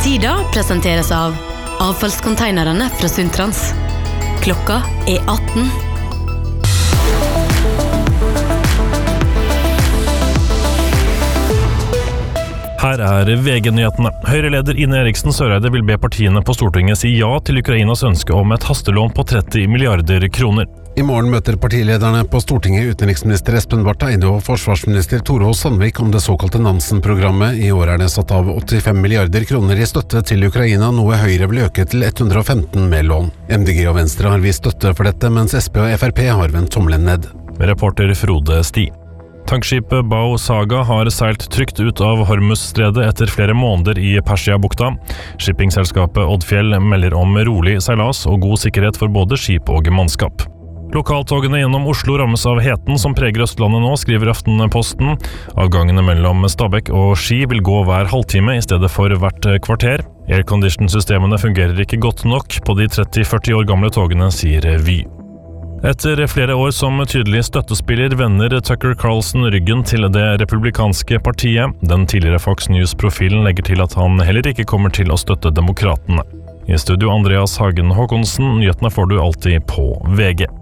Tida presenteres av avfallskonteinerne fra Sundtrans. Klokka 18. Her VG-nyhetene. Høyre-leder Ine Eriksen Søreide vil be partiene på Stortinget si ja til Ukrainas ønske om et hastelån på 30 milliarder kroner. I morgen møter partilederne på Stortinget utenriksminister Espen Barth Eide og forsvarsminister Tore Sandvik om det såkalte Nansen-programmet. I år det satt av 85 milliarder kroner i støtte til Ukraina, noe Høyre vil øke til 115 med lån. MDG og Venstre har vist støtte for dette, mens Sp og Frp har vendt tommelen ned. Reporter Frode Sti. Tankskipet Bao Saga har seilt trygt ut av Hormuzstredet etter flere måneder i Persia-bukta. Shippingselskapet Oddfjell melder om rolig seilas og god sikkerhet for både skip og mannskap. Lokaltogene gjennom Oslo rammes av heten som preger Østlandet nå, skriver Aftenposten. Avgangene mellom Stabekk og Ski vil gå hver halvtime i stedet for hvert kvarter. Aircondition-systemene fungerer ikke godt nok på de 30-40 år gamle togene, sier Vy. Etter flere år som tydelig støttespiller vender Tucker Carlson ryggen til det republikanske partiet. Den tidligere Fox News-profilen legger til at han heller ikke kommer til å støtte demokratene. I studio Andreas Hagen Håkonsen, nyhetene får du alltid på VG.